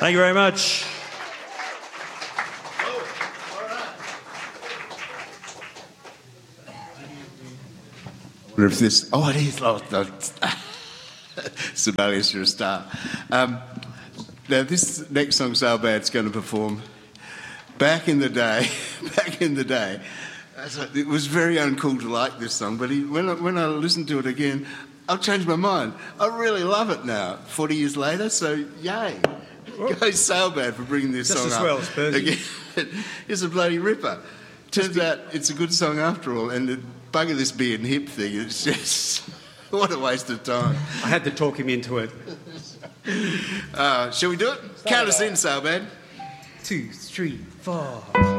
Thank you very much. If this, it is. Sibelius, you're a star. Now, this next song Sailbad's going to perform. Back in the day, it was very uncool to like this song, but when I listened to it again, I've changed my mind. I really love it now, 40 years later, so yay. Go Sailbad for bringing this song up. Just as well as Percy. It's a bloody ripper. Turns out it's a good song after all, and the bug of this beard and hip thing, it's just... what a waste of time. I had to talk him into it. Shall we do it? Count us in, Sailbad. 2, 3, 4...